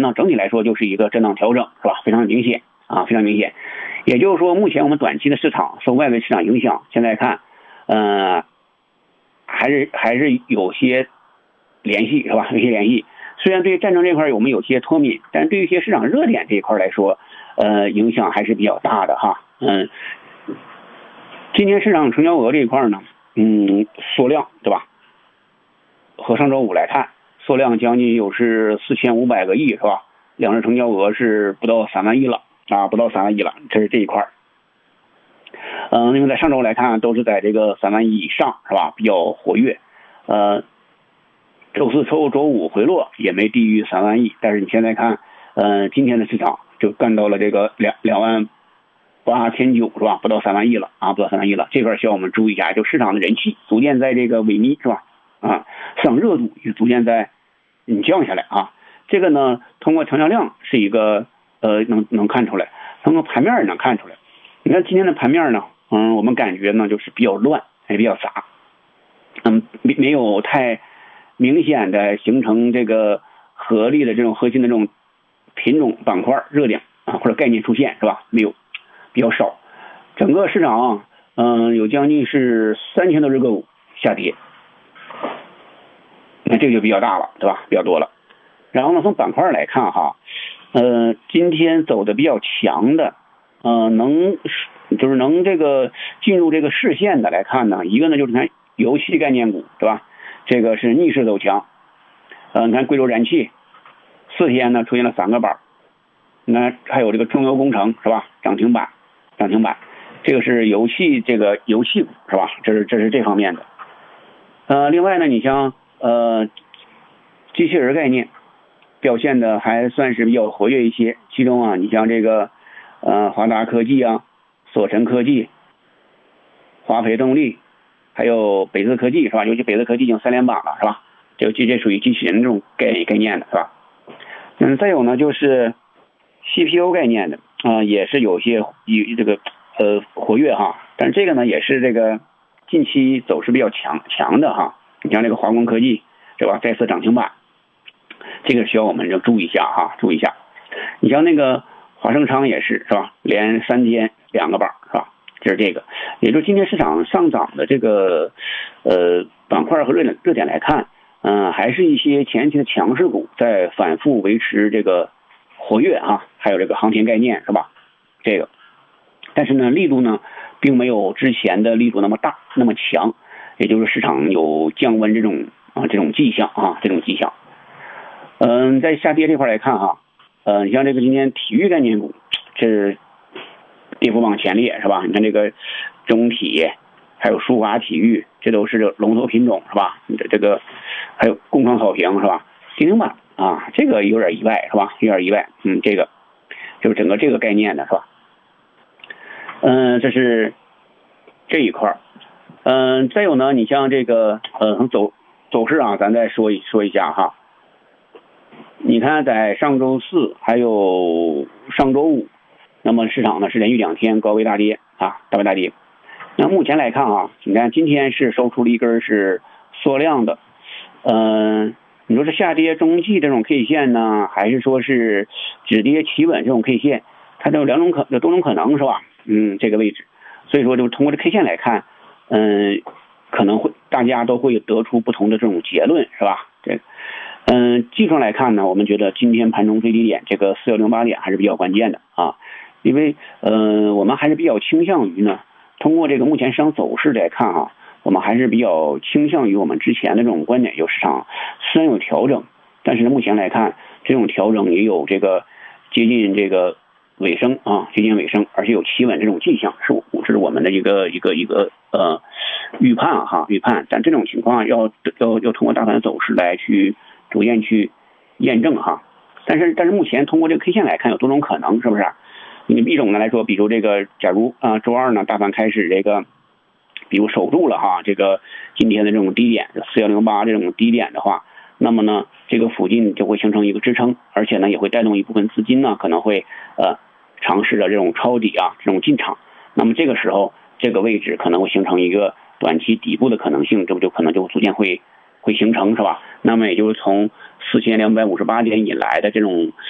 呢，整体来说就是一个震荡调整，是吧？非常明显啊，非常明显。也就是说，目前我们短期的市场受外围市场影响，现在看，还是有些联系，是吧？有些联系。虽然对于战争这块我们有些脱敏，但对于一些市场热点这一块来说，影响还是比较大的哈。今天市场成交额这一块呢，缩量，对吧？和上周五来看，缩量将近有是4500个亿，是吧？两日成交额是不到3万亿了啊，不到3万亿了，这是这一块。因为在上周来看都是在这个3万亿以上，是吧？比较活跃。周四、周五回落也没低于3万亿，但是你现在看，今天的市场就干到了这个28900，是吧？不到3万亿了啊，不到3万亿了。这块需要我们注意一下，就市场的人气逐渐在这个萎靡，是吧？市场热度也逐渐在降下来啊。这个呢，通过成交量是一个能看出来，通过盘面也能看出来。你看今天的盘面呢，我们感觉呢就是比较乱，也比较杂，没有太明显的形成这个合力的这种核心的这种品种板块热点啊或者概念出现，是吧？没有，比较少。整个市场有将近是3000多只个股下跌，那这个就比较大了，对吧？比较多了。然后呢，从板块来看哈，今天走的比较强的，能这个进入这个视线的来看呢，一个呢就是看游戏概念股，对吧？这个是逆势走强。你看贵州燃气4天呢出现了3个板，你看还有这个中油工程，是吧？涨停板，这个是游戏股，是吧？这是这方面的。另外呢，你像机器人概念表现的还算是比较活跃一些，其中啊，你像这个华达科技啊、索晨科技、华培动力，还有北自科技，是吧？尤其北自科技已经3连板了，是吧？这属于机器人这种概念的，是吧？再有呢就是 CPU 概念的也是有些这个活跃哈，但是这个呢也是这个近期走势比较强的哈。你像这个华光科技，对吧？再次涨停板，这个需要我们就注意一下哈，注意一下。你像那个华盛昌也是吧？连3天2个板，是吧？这是这个，也就是今天市场上涨的这个板块和热点来看，还是一些前期的强势股在反复维持这个活跃啊，还有这个航天概念，是吧？这个，但是呢，力度呢并没有之前的力度那么大那么强，也就是市场有降温这种迹象啊，这种迹象。在下跌这块来看哈，你像这个今天体育概念股，这是跌幅榜前列，是吧？你看这个中体，还有舒华体育，这都是龙头品种，是吧？这个还有工创草坪，是吧？跌停板啊，这个有点意外，是吧？有点意外，这个就是整个这个概念的，是吧？这是这一块。再有呢，你像这个走势啊，咱再说一下哈。你看在上周四还有上周五，那么市场呢是连续2天高位大跌啊，大位大跌。那目前来看啊，你看今天是收出了一根是缩量的，你说是下跌中继这种 K 线呢，还是说是止跌企稳这种 K 线，它都有多种可能，是吧？这个位置，所以说就通过这 K 线来看，可能大家都会得出不同的这种结论，是吧？技术上来看呢，我们觉得今天盘中最低点这个4108点还是比较关键的啊，因为我们还是比较倾向于呢，通过这个目前市场走势来看啊，我们还是比较倾向于我们之前的这种观点，有市场虽然有调整，但是呢目前来看这种调整也有这个接近这个尾声啊，而且有企稳这种迹象，是我们的一个预判哈，但这种情况要通过大盘的走势来去逐渐去验证哈。但是目前通过这个 K 线来看有多种可能，是不是？一种呢来说，比如这个假如周二呢大盘开始这个比如守住了哈这个今天的这种低点4108这种低点的话，那么呢这个附近就会形成一个支撑，而且呢也会带动一部分资金呢可能会尝试着这种抄底啊这种进场，那么这个时候这个位置可能会形成一个短期底部的可能性，这不就可能就逐渐会形成，是吧？那么也就是从4258点以来的这种